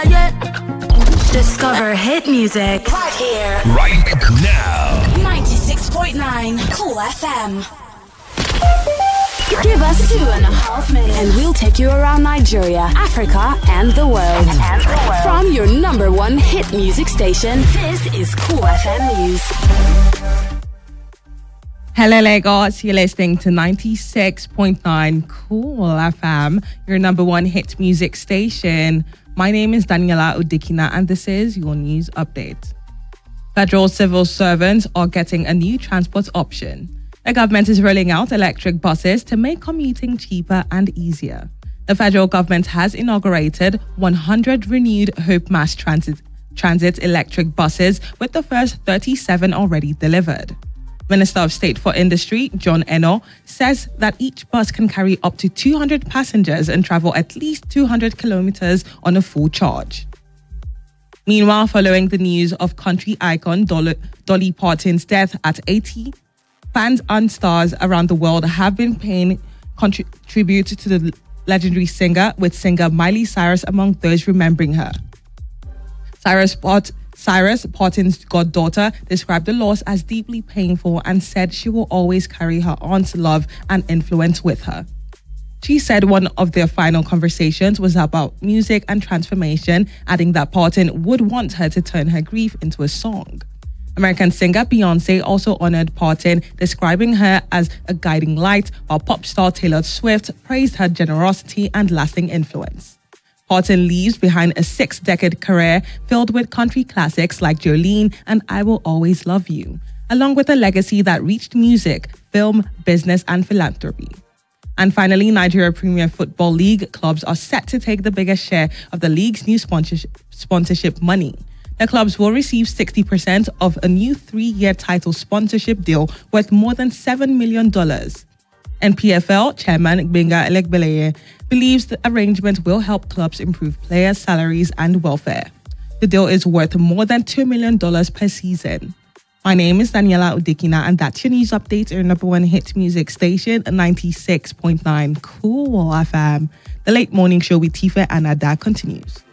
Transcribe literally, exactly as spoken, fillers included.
Discover hit music right here, right now. ninety-six point nine Cool F M. Give us two and a half minutes and we'll take you around Nigeria, Africa and the world. And the world. From your number one hit music station, this is Cool F M News. Hello Lagos, you're listening to ninety-six point nine Cool F M, your number one hit music station. My name is Daniela Udikina and this is your news update. Federal civil servants are getting a new transport option. The government is rolling out electric buses to make commuting cheaper and easier. The federal government has inaugurated one hundred renewed Hope Mass Transit, Transit electric buses, with the first thirty-seven already delivered. Minister of State for Industry, John Eno, says that each bus can carry up to two hundred passengers and travel at least two hundred kilometers on a full charge. Meanwhile, following the news of country icon Dolly, Dolly Parton's death at eighty, fans and stars around the world have been paying contri- tribute to the legendary singer, with singer Miley Cyrus among those remembering her. Cyrus Part Cyrus, Parton's goddaughter, described the loss as deeply painful and said she will always carry her aunt's love and influence with her. She said one of their final conversations was about music and transformation, adding that Parton would want her to turn her grief into a song. American singer Beyonce also honored Parton, describing her as a guiding light, while pop star Taylor Swift praised her generosity and lasting influence. Parton leaves behind a six-decade career filled with country classics like Jolene and I Will Always Love You, along with a legacy that reached music, film, business, and philanthropy. And finally, Nigeria Premier Football League clubs are set to take the biggest share of the league's new sponsorship, sponsorship money. The clubs will receive sixty percent of a new three-year title sponsorship deal worth more than seven million dollars. N P F L chairman Gbenga Elegbeleye believes the arrangement will help clubs improve players' salaries and welfare. The deal is worth more than two million dollars per season. My name is Daniela Udikina and that's your news update, your number one hit music station, ninety-six point nine Cool F M. The late morning show with Tifa and Ada continues.